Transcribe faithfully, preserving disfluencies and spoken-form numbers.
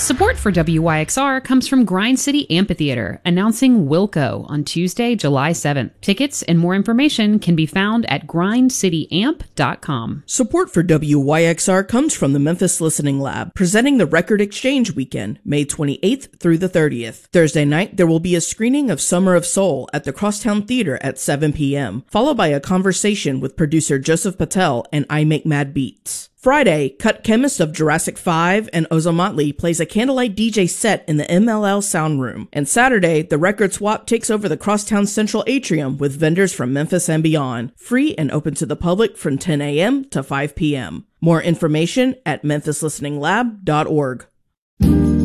Support for W Y X R comes from Grind City Amphitheater, announcing Wilco on Tuesday, July seventh. Tickets and more information can be found at grind city amp dot com. Support for W Y X R comes from the Memphis Listening Lab, presenting the Record Exchange Weekend, May twenty-eighth through the thirtieth. Thursday night, there will be a screening of Summer of Soul at the Crosstown Theater at seven p.m., followed by a conversation with producer Joseph Patel and I Make Mad Beats. Friday, Cut Chemist of Jurassic five and Ozomatli plays a candlelight D J set in the M L L Sound Room. And Saturday, the Record Swap takes over the Crosstown Central Atrium with vendors from Memphis and beyond. Free and open to the public from ten a.m. to five p.m. More information at memphis listening lab dot org.